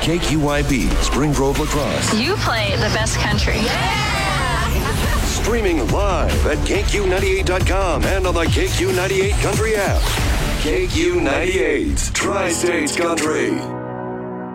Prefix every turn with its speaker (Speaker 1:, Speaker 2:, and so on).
Speaker 1: KQYB, Spring Grove, La Crosse.
Speaker 2: You play the best country.
Speaker 1: Streaming live at KQ98.com and on the KQ98 Country app. KQ98, Tri-States Country.